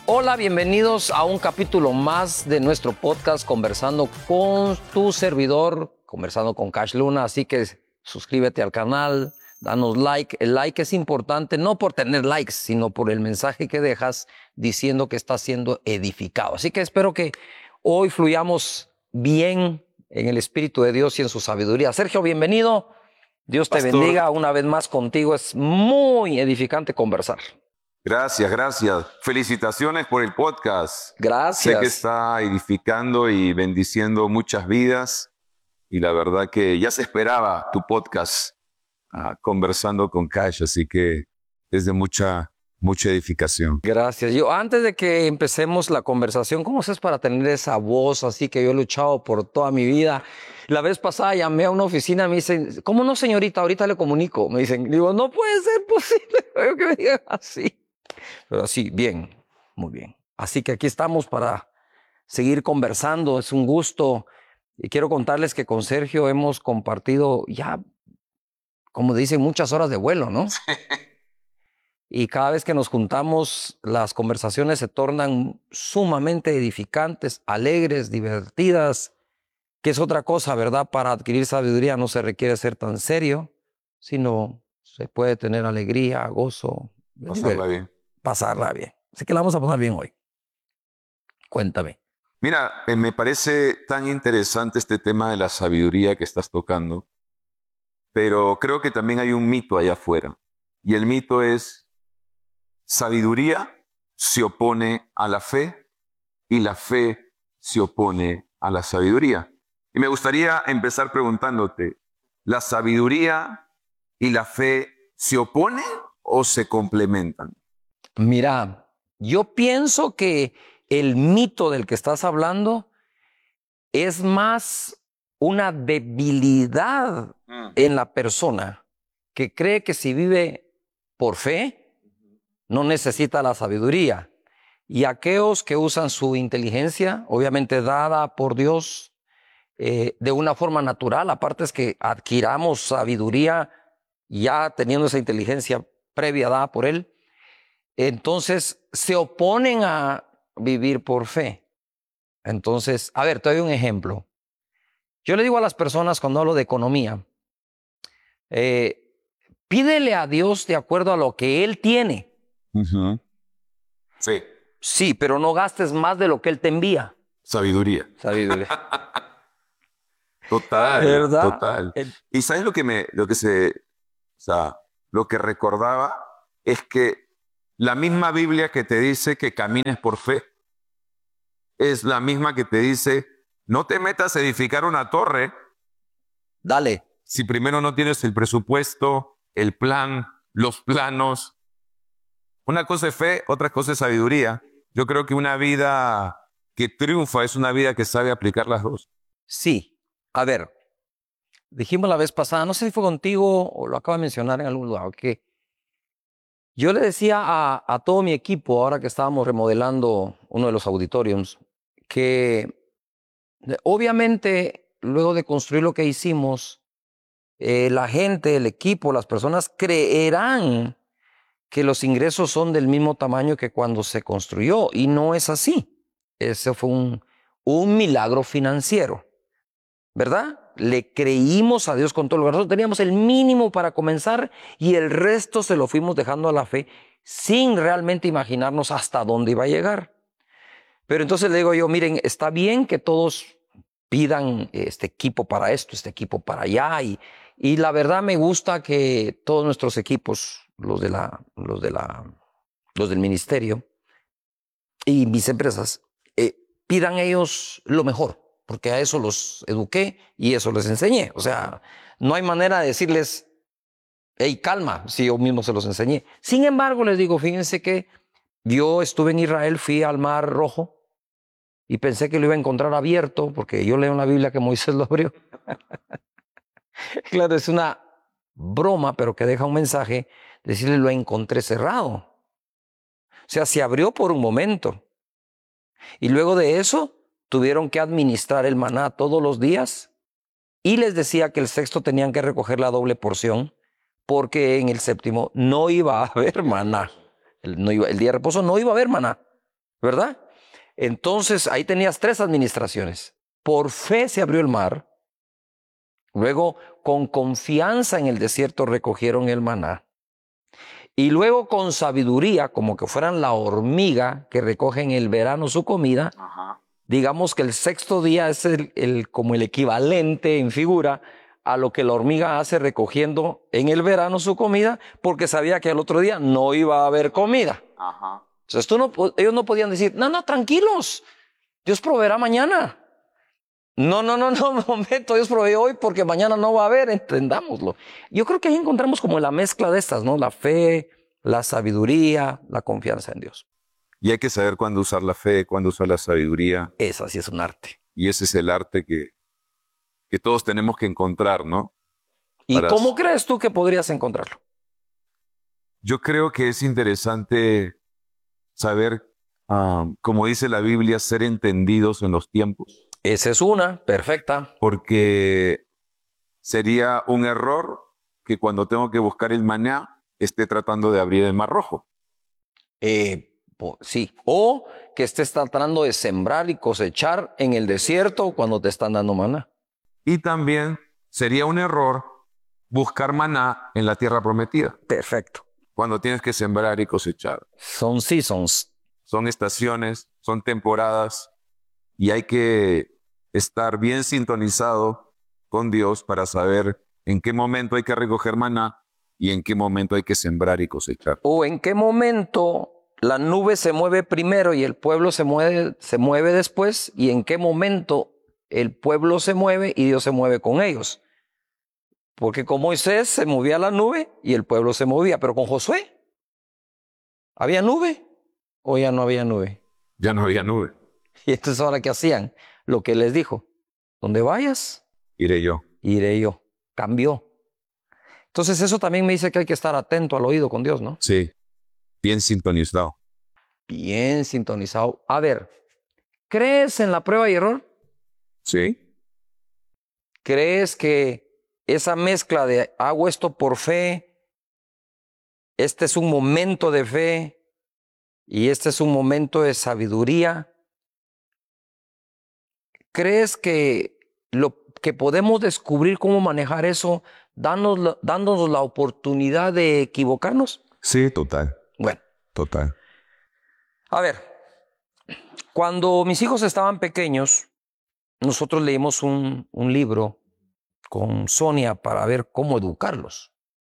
Hola, bienvenidos a un capítulo más de nuestro podcast Conversando con tu servidor, Conversando con Cash Luna. Así que suscríbete al canal, danos like. El like es importante no por tener likes, sino por el mensaje que dejas diciendo que estás siendo edificado. Así que espero que hoy fluyamos bien en el Espíritu de Dios y en su sabiduría. Sergio, bienvenido. Dios te bendiga una vez más contigo. Es muy edificante conversar. Gracias, gracias. Felicitaciones por el podcast. Gracias. Sé que está edificando y bendiciendo muchas vidas y la verdad que ya se esperaba tu podcast Conversando con Cash, así que es de mucha edificación. Gracias. Yo antes de que empecemos la conversación, ¿cómo haces para tener esa voz así que yo he luchado por toda mi vida? La vez pasada llamé a una oficina, me dicen, ¿cómo no, señorita? Ahorita le comunico. Me dicen, digo, no puede ser posible que me digan así. Pero sí, bien, muy bien. Así que aquí estamos para seguir conversando. Es un gusto. Y quiero contarles que con Sergio hemos compartido ya, como dicen, muchas horas de vuelo, ¿no? Y cada vez que nos juntamos, las conversaciones se tornan sumamente edificantes, alegres, divertidas, que es otra cosa, ¿verdad? Para adquirir sabiduría no se requiere ser tan serio, sino se puede tener alegría, gozo. Pasarla bien. Pasarla bien. Así que la vamos a pasar bien hoy. Cuéntame. Mira, me parece tan interesante este tema de la sabiduría que estás tocando, pero creo que también hay un mito allá afuera. Y el mito es, sabiduría se opone a la fe y la fe se opone a la sabiduría. Y me gustaría empezar preguntándote, ¿la sabiduría y la fe se oponen o se complementan? Mira, yo pienso que el mito del que estás hablando es más una debilidad en la persona que cree que si vive por fe, no necesita la sabiduría. Y aquellos que usan su inteligencia, obviamente dada por Dios, de una forma natural, aparte es que adquiramos sabiduría ya teniendo esa inteligencia previa dada por Él, entonces se oponen a vivir por fe. Entonces, a ver, te doy un ejemplo. Yo le digo a las personas cuando hablo de economía, pídele a Dios de acuerdo a lo que Él tiene. Sí. Sí, pero no gastes más de lo que Él te envía. Sabiduría. Sabiduría. Total, ¿verdad? total. Y ¿sabes lo que recordaba? Es que la misma Biblia que te dice que camines por fe es la misma que te dice, no te metas a edificar una torre. Dale. Si primero no tienes el presupuesto, el plan, los planos. Una cosa es fe, otra cosa es sabiduría. Yo creo que una vida que triunfa es una vida que sabe aplicar las dos. Sí. A ver, dijimos la vez pasada, no sé si fue contigo o lo acabo de mencionar en algún lugar, que yo le decía a todo mi equipo, ahora que estábamos remodelando uno de los auditoriums, que obviamente luego de construir lo que hicimos, la gente, el equipo, las personas creerán que los ingresos son del mismo tamaño que cuando se construyó, y no es así. Ese fue un milagro financiero, ¿verdad? Le creímos a Dios con todo lo que nosotros teníamos el mínimo para comenzar y el resto se lo fuimos dejando a la fe sin realmente imaginarnos hasta dónde iba a llegar. Pero entonces le digo yo, miren, está bien que todos pidan este equipo para esto, este equipo para allá y la verdad me gusta que todos nuestros equipos, los del ministerio y mis empresas, pidan ellos lo mejor, porque a eso los eduqué y eso les enseñé. O sea, no hay manera de decirles, hey, calma, si yo mismo se los enseñé. Sin embargo, les digo, fíjense que yo estuve en Israel, fui al Mar Rojo y pensé que lo iba a encontrar abierto, porque yo leo en la Biblia que Moisés lo abrió. Claro, es una broma, pero que deja un mensaje, decirle, lo encontré cerrado. O sea, se abrió por un momento. Y luego de eso, tuvieron que administrar el maná todos los días y les decía que el sexto tenían que recoger la doble porción porque en el séptimo no iba a haber maná. El día de reposo no iba a haber maná. ¿verdad? Entonces ahí tenías 3 administraciones. Por fe se abrió el mar. Luego, con confianza en el desierto recogieron el maná. Y luego con sabiduría, como que fueran la hormiga que recoge en el verano su comida, digamos que el 6º día es como el equivalente en figura a lo que la hormiga hace recogiendo en el verano su comida, porque sabía que al otro día no iba a haber comida. Entonces ellos no podían decir, no, tranquilos, Dios proveerá mañana. No, momento, Dios provee hoy porque mañana no va a haber, entendámoslo. Yo creo que ahí encontramos como la mezcla de estas, ¿no? La fe, la sabiduría, la confianza en Dios. Y hay que saber cuándo usar la fe, cuándo usar la sabiduría. Esa sí es un arte. Y ese es el arte que todos tenemos que encontrar, ¿no? ¿Y cómo crees tú que podrías encontrarlo? Yo creo que es interesante saber, como dice la Biblia, ser entendidos en los tiempos. Esa es una, perfecta. Porque sería un error que cuando tengo que buscar el maná esté tratando de abrir el Mar Rojo. Sí, o que estés tratando de sembrar y cosechar en el desierto cuando te están dando maná. Y también sería un error buscar maná en la tierra prometida. Perfecto. Cuando tienes que sembrar y cosechar. Son seasons. Son estaciones, son temporadas y hay que estar bien sintonizado con Dios para saber en qué momento hay que recoger maná y en qué momento hay que sembrar y cosechar. O en qué momento la nube se mueve primero y el pueblo se mueve después, y en qué momento el pueblo se mueve y Dios se mueve con ellos. Porque con Moisés se movía la nube y el pueblo se movía, pero con Josué, ¿había nube o ya no había nube? Ya no había nube. Y entonces ahora, ¿qué hacían? Lo que les dijo, donde vayas, iré yo. Iré yo. Cambió. Entonces eso también me dice que hay que estar atento al oído con Dios, ¿no? Sí, bien sintonizado. Bien sintonizado. A ver, ¿crees en la prueba y error? Sí. ¿Crees que esa mezcla de hago esto por fe, este es un momento de fe y este es un momento de sabiduría? ¿Crees que podemos descubrir cómo manejar eso dándonos la oportunidad de equivocarnos? Sí, total. Bueno. Total. A ver, cuando mis hijos estaban pequeños, nosotros leímos un libro con Sonia para ver cómo educarlos.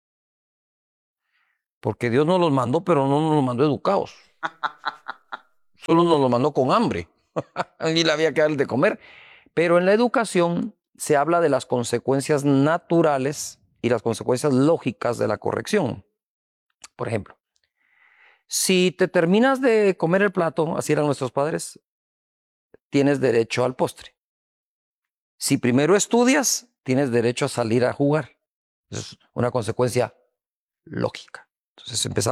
Porque Dios nos los mandó, pero no nos los mandó educados. Solo nos los mandó con hambre. Y le había que darle de comer. Pero en la educación se habla de las consecuencias naturales y las consecuencias lógicas de la corrección. Por ejemplo, si te terminas de comer el plato, así eran nuestros padres, tienes derecho al postre. Si primero estudias, tienes derecho a salir a jugar. Es una consecuencia lógica. Entonces empezamos